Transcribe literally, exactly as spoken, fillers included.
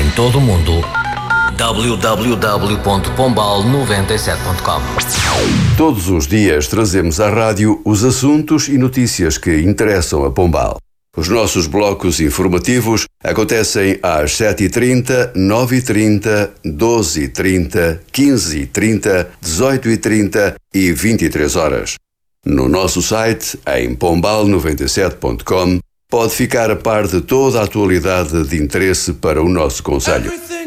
todo o mundo. w w w ponto pombal noventa e sete ponto com. Todos os dias trazemos à rádio os assuntos e notícias que interessam a Pombal. Os nossos blocos informativos acontecem às sete e trinta, nove e trinta, doze e trinta, quinze e trinta, dezoito e trinta e vinte e três horas. No nosso site, em pombal noventa e sete ponto com, pode ficar a par de toda a atualidade de interesse para o nosso concelho.